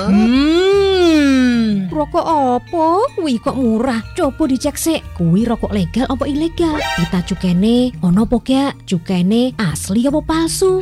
Rokok apa? Kuwi kok murah. Coba dicek sik, kuwi rokok legal apa ilegal? Kita cukene ono apa gak? Cukene asli apa palsu?